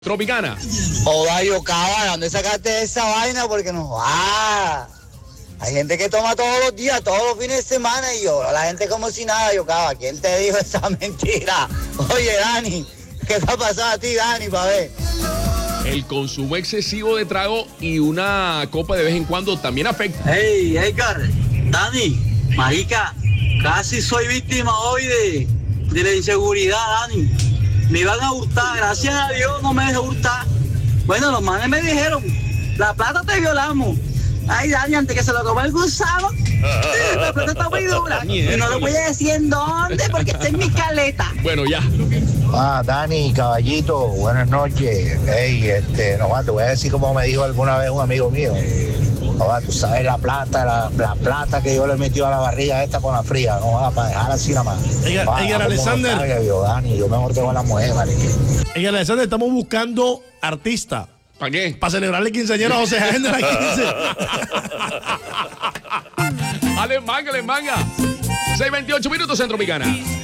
Tropicana. Joda, Yocaba, ¿dónde sacaste esa vaina? Porque no va. Hay gente que toma todos los días, todos los fines de semana y la gente como si nada, Yocaba. ¿Quién te dijo esa mentira? Oye, Dani, ¿qué te ha pasado a ti, Dani, pa' ver? El consumo excesivo de trago y una copa de vez en cuando también afecta. Hey, Edgar, Dani, marica, casi soy víctima hoy de la inseguridad, Dani. Me iban a hurtar, gracias a Dios no me dejó hurtar. Bueno, los manes me dijeron, la plata te violamos. Ay, Dani, antes que se lo coma el gusano, la plata está muy dura. Y no lo voy a decir en dónde, porque está en mi caleta. Bueno, ya. Dani, caballito, buenas noches. Hey, nomás te voy a decir como me dijo alguna vez un amigo mío. Tú sabes la plata que yo le metí a la barriga esta con la fría, no va para dejar así nada más. Edgar Alexander. Dani, yo mejor tengo a la mujer, marica. Edgar Alexander, estamos buscando artista. ¿Para qué? Para celebrarle quinceañera a José Jaén de la 15. Ale manga. 6:28 minutos, Centro Tropicana.